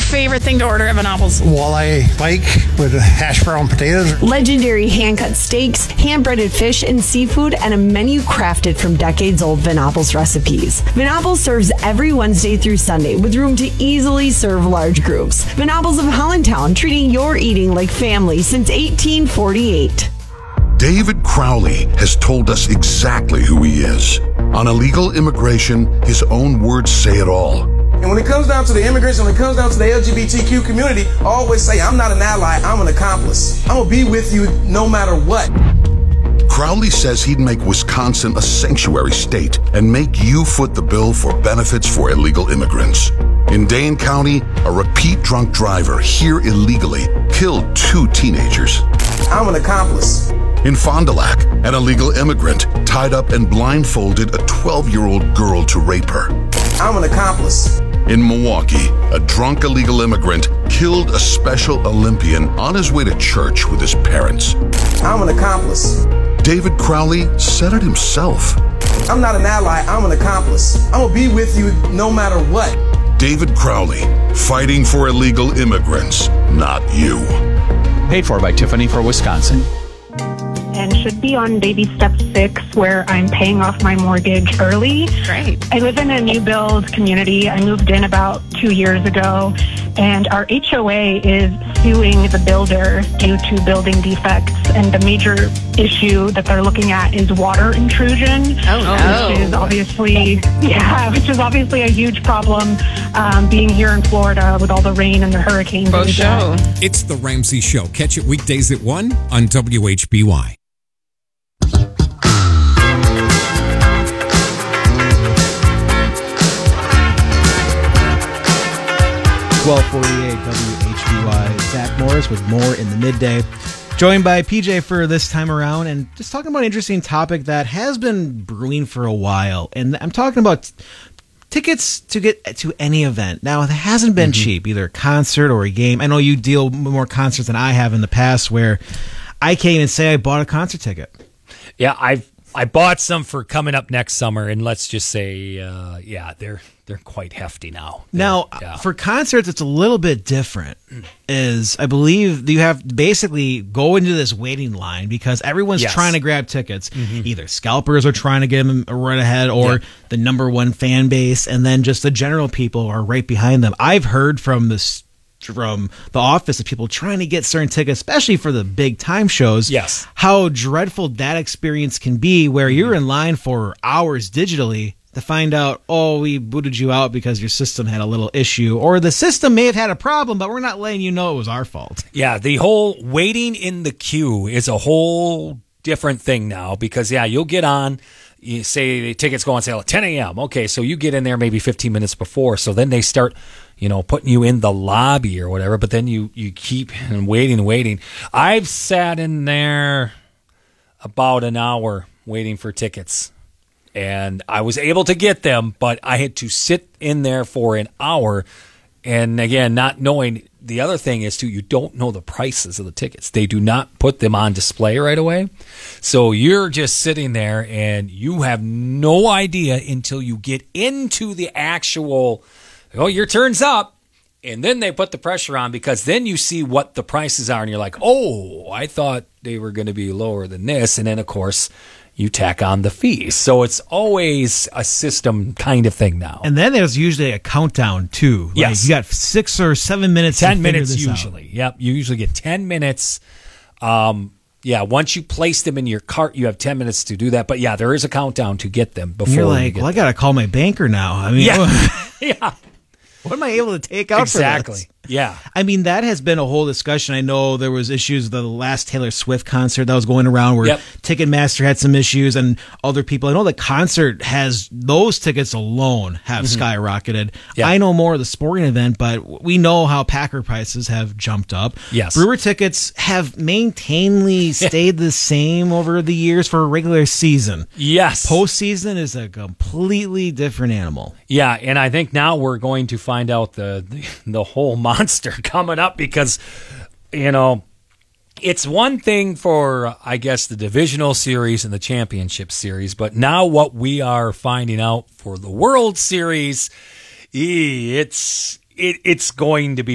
favorite thing to order at Venables? Walleye bike with hash brown potatoes. Legendary hand-cut steaks, hand-breaded fish and seafood, and a menu crafted from decades-old Venables recipes. Venables serves every Wednesday through Sunday with room to easily serve large groups. Venables of Hollandtown, treating your eating like family since 1848. David Crowley has told us exactly who he is. On illegal immigration, his own words say it all. And when it comes down to the immigration, when it comes down to the LGBTQ community, I always say, I'm not an ally, I'm an accomplice. I'm gonna be with you no matter what. Crowley says he'd make Wisconsin a sanctuary state and make you foot the bill for benefits for illegal immigrants. In Dane County, a repeat drunk driver here illegally killed 2 teenagers. I'm an accomplice. In Fond du Lac, an illegal immigrant tied up and blindfolded a 12-year-old girl to rape her. I'm an accomplice. In Milwaukee, a drunk illegal immigrant killed a Special Olympian on his way to church with his parents. I'm an accomplice. David Crowley said it himself. I'm not an ally, I'm an accomplice. I'm gonna be with you no matter what. David Crowley, fighting for illegal immigrants, not you. Paid for by Tiffany for Wisconsin. And should be on baby step 6, where I'm paying off my mortgage early. Great. I live in a new build community. I moved in about 2 years ago, and our HOA is suing the builder due to building defects. And the major issue that they're looking at is water intrusion, which is obviously a huge problem. Being here in Florida with all the rain and the hurricanes. For sure. It's the Ramsey Show. Catch it weekdays at 1 on WHBY. 1248 WHBY. Zach Morris with more in the midday. Joined by PJ for this time around, and just talking about an interesting topic that has been brewing for a while. And I'm talking about tickets to get to any event. Now, it hasn't been cheap, either a concert or a game. I know you deal with more concerts than I have in the past, where I can't even say I bought a concert ticket. Yeah, I bought some for coming up next summer, and let's just say, they're quite hefty now. For concerts, it's a little bit different. I believe you have to basically go into this waiting line because everyone's trying to grab tickets. Either scalpers are trying to get them right ahead, or the number one fan base, and then just the general people are right behind them. I've heard from the office of people trying to get certain tickets, especially for the big time shows, how dreadful that experience can be, where you're in line for hours digitally to find out, we booted you out because your system had a little issue, or the system may have had a problem, but we're not letting you know it was our fault. Yeah, the whole waiting in the queue is a whole different thing now, because you'll get on, you say the tickets go on sale at 10 a.m. Okay, so you get in there maybe 15 minutes before, so then they start putting you in the lobby or whatever, but then you keep waiting. I've sat in there about an hour waiting for tickets, and I was able to get them, but I had to sit in there for an hour. And again, not knowing, the other thing is too, you don't know the prices of the tickets. They do not put them on display right away. So you're just sitting there and you have no idea until you get into the actual, your turn's up. And then they put the pressure on, because then you see what the prices are and you're like, I thought they were going to be lower than this. And then, of course, you tack on the fees. So it's always a system kind of thing now. And then there's usually a countdown, too. Yes. You got 6 or 7 minutes. 10 minutes usually. Out. Yep. You usually get 10 minutes. Once you place them in your cart, you have 10 minutes to do that. But there is a countdown to get them before. You're like, I got to call my banker now. I mean, yeah. What am I able to take out for this? Yeah. I mean, that has been a whole discussion. I know there was issues with the last Taylor Swift concert that was going around where Ticketmaster had some issues and other people. I know the concert has, those tickets alone have skyrocketed. Yeah. I know more of the sporting event, but we know how Packer prices have jumped up. Yes. Brewer tickets have maintainedly stayed the same over the years for a regular season. Yes. Postseason is a completely different animal. Yeah, and I think now we're going to find out the whole monster coming up, because it's one thing for, I guess, the divisional series and the championship series, but now what we are finding out for the World Series, it's going to be